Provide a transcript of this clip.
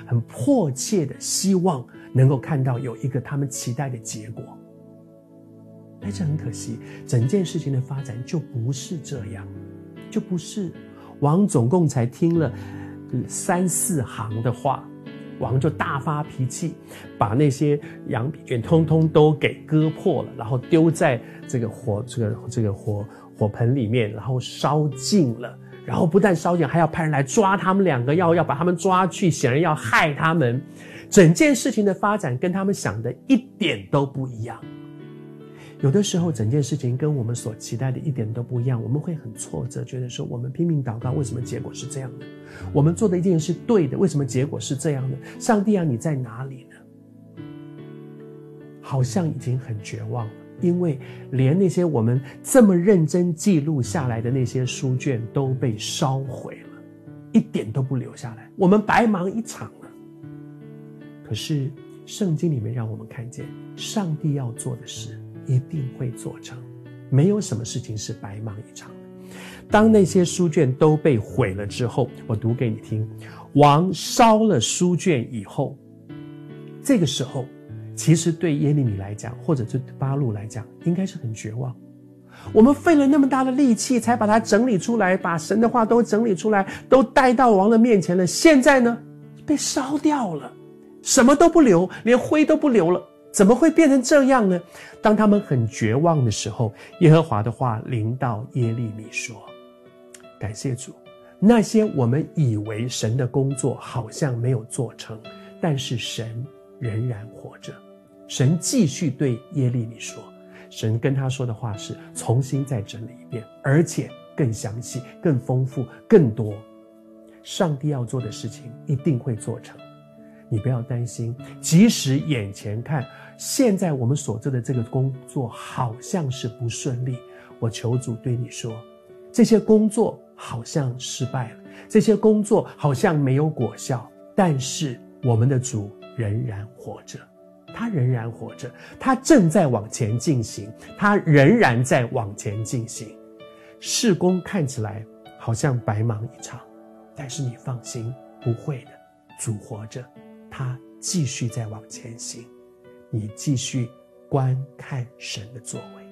很迫切的希望能够看到有一个他们期待的结果。但是很可惜，整件事情的发展就不是这样，就不是。王总共才听了3、4行的话，王就大发脾气，把那些羊皮卷通通都给割破了，然后丢在这个火盆里面，然后烧尽了。然后不但烧尽，还要派人来抓他们2个，要把他们抓去，显然要害他们。整件事情的发展跟他们想的一点都不一样。有的时候整件事情跟我们所期待的一点都不一样，我们会很挫折，觉得说我们拼命祷告，为什么结果是这样的？我们做的一件事对的，为什么结果是这样的？上帝啊，你在哪里呢？好像已经很绝望了，因为连那些我们这么认真记录下来的那些书卷都被烧毁了，一点都不留下来，我们白忙一场了。可是圣经里面让我们看见，上帝要做的事一定会做成，没有什么事情是白忙一场的。当那些书卷都被毁了之后，我读给你听，王烧了书卷以后，这个时候其实对耶利米来讲，或者对巴录来讲，应该是很绝望。我们费了那么大的力气才把它整理出来，把神的话都整理出来，都带到王的面前了，现在呢被烧掉了，什么都不留，连灰都不留了，怎么会变成这样呢？当他们很绝望的时候，耶和华的话临到耶利米说，感谢主，那些我们以为神的工作好像没有做成，但是神仍然活着。神继续对耶利米说，神跟他说的话是重新再整理一遍，而且更详细、更丰富、更多。上帝要做的事情一定会做成，你不要担心，即使眼前看现在我们所做的这个工作好像是不顺利，我求主对你说，这些工作好像失败了，这些工作好像没有果效，但是我们的主仍然活着，他仍然活着，他正在往前进行，他仍然在往前进行。事工看起来好像白忙一场，但是你放心，不会的，主活着，他继续在往前行，你继续观看神的作为。